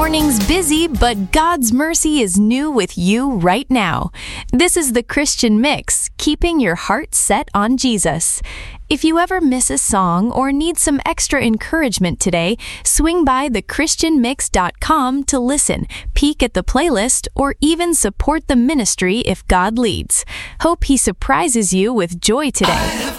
morning's busy, but God's mercy is new with you right now. This is the Christian Mix, keeping your heart set on Jesus. If you ever miss a song or need some extra encouragement today, swing by thechristianmix.com to listen, peek at the playlist, or even support the ministry if God leads. Hope He surprises you with joy today.